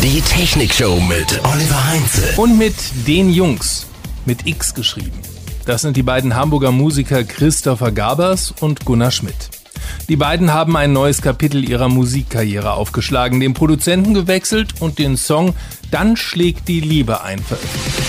Die Technikshow mit Oliver Heinze. Und mit den Jungs, mit X geschrieben. Das sind die beiden Hamburger Musiker Christopher Gabers und Gunnar Schmidt. Die beiden haben ein neues Kapitel ihrer Musikkarriere aufgeschlagen, den Produzenten gewechselt und den Song "Dann schlägt die Liebe ein" veröffentlicht.